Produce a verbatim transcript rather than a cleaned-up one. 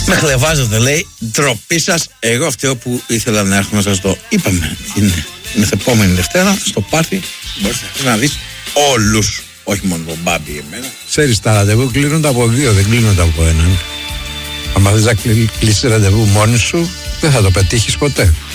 Με χλεβάζετε, λέει, ντροπή σας. Εγώ φταίω που ήθελα να έρθω να σας το είπαμε. Την επόμενη Δευτέρα στο πάρτι μπορείς να δεις όλους. Όχι μόνο τον Μπάμπη εμένα. Ξέρεις, τα ραντεβού κλείνονται από δύο, δεν κλείνονται από έναν. Αν θες να κλείσεις ραντεβού μόνος σου, δεν θα το πετύχεις ποτέ.